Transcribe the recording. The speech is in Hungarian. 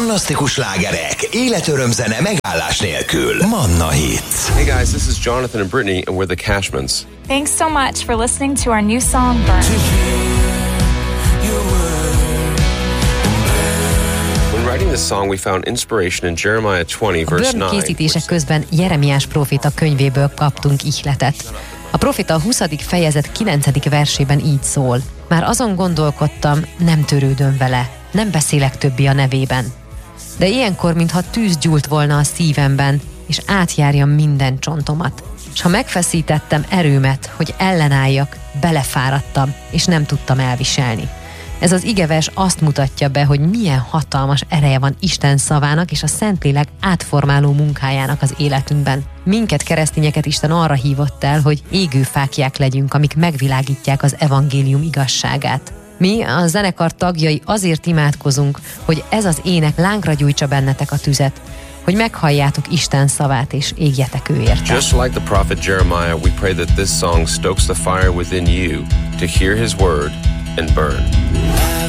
Fantasztikus slágerek, életörömzene megállás nélkül. Manna Hits. Hey guys, this is Jonathan and Brittany, and we're the Cashmans. Thanks so much for listening to our new song, Burn. When writing this song, we found inspiration in Jeremiah 20, verse 9. A Burn készítése közben Jeremiás próféta könyvéből kaptunk ihletet. A próféta a 20. fejezet 9. versében így szól. Már azon gondolkodtam, nem törődöm vele, nem beszélek többi a nevében. De ilyenkor, mintha tűz gyúlt volna a szívemben, és átjárja minden csontomat. És ha megfeszítettem erőmet, hogy ellenálljak, belefáradtam, és nem tudtam elviselni. Ez az igevers azt mutatja be, hogy milyen hatalmas ereje van Isten szavának és a Szentlélek átformáló munkájának az életünkben. Minket, keresztényeket Isten arra hívott el, hogy égőfáklyák legyünk, amik megvilágítják az evangélium igazságát. Mi, a zenekar tagjai azért imádkozunk, hogy ez az ének lángra gyújtsa bennetek a tüzet, hogy meghalljátok Isten szavát és égjetek ő érte. Just like the prophet Jeremiah, we pray that this song stokes the fire within you to hear his word and burn.